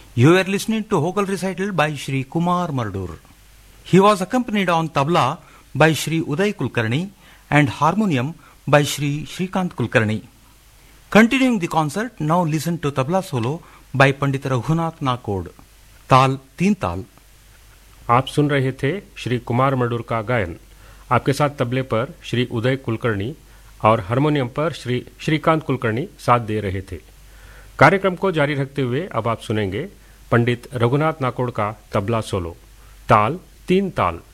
You were listening to vocal recital by Shri Kumar Mardur. He was accompanied on tabla by Shri Uday Kulkarni and harmonium by Shri Shrikant Kulkarni. Continuing the concert, now listen to tabla solo by Pandit Raghunath Nakod. ताल तीन ताल। आप सुन रहे थे श्री कुमार मडूर का गायन। आपके साथ तबले पर श्री उदय कुलकर्णी और हारमोनियम पर श्री श्रीकांत कुलकर्णी साथ दे रहे थे। कार्यक्रम को जारी रखते हुए अब आप सुनेंगे पंडित रघुनाथ नाकोड़ का तबला सोलो, ताल तीन ताल।